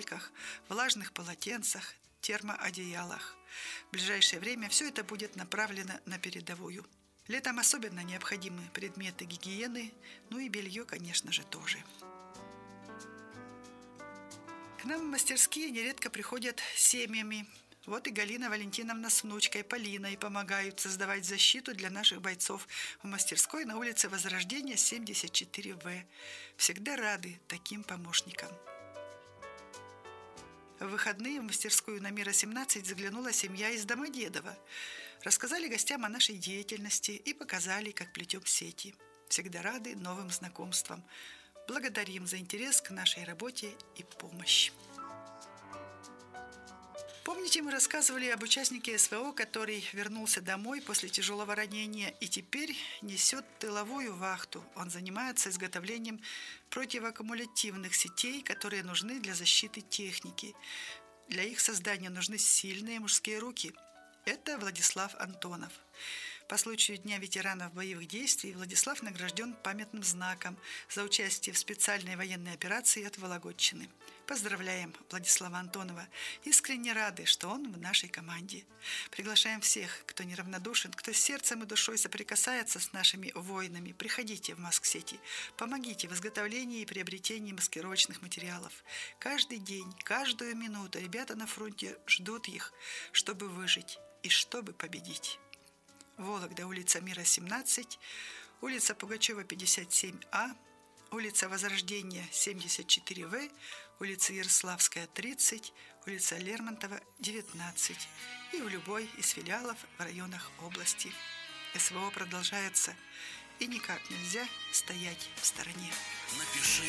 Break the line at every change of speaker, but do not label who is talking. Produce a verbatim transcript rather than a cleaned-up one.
масках, влажных полотенцах, термоодеялах. В ближайшее время все это будет направлено на передовую. Летом особенно необходимы предметы гигиены, ну и белье, конечно же, тоже. К нам в мастерские нередко приходят семьями. Вот и Галина Валентиновна с внучкой Полиной помогают создавать защиту для наших бойцов в мастерской на улице Возрождения, семьдесят четыре вэ. Всегда рады таким помощникам. В выходные в мастерскую на Мира семнадцать заглянула семья из Домодедово. Рассказали гостям о нашей деятельности и показали, как плетем сети. Всегда рады новым знакомствам. Благодарим за интерес к нашей работе и помощь. Помните, мы рассказывали об участнике эс вэ о, который вернулся домой после тяжелого ранения и теперь несет тыловую вахту. Он занимается изготовлением противоаккумулятивных сетей, которые нужны для защиты техники. Для их создания нужны сильные мужские руки. Это Владислав Антонов. По случаю Дня ветеранов боевых действий Владислав награжден памятным знаком за участие в специальной военной операции от Вологодчины. Поздравляем Владислава Антонова. Искренне рады, что он в нашей команде. Приглашаем всех, кто неравнодушен, кто сердцем и душой соприкасается с нашими воинами. Приходите в Маск-сети. Помогите в изготовлении и приобретении маскировочных материалов. Каждый день, каждую минуту ребята на фронте ждут их, чтобы выжить и чтобы победить. Вологда, улица Мира, семнадцать, улица Пугачева, пятьдесят семь а, улица Возрождения, семьдесят четыре вэ, улица Ярославская, тридцать, улица Лермонтова, девятнадцать и в любой из филиалов в районах области. эс вэ о продолжается, и никак нельзя стоять в стороне.
Напиши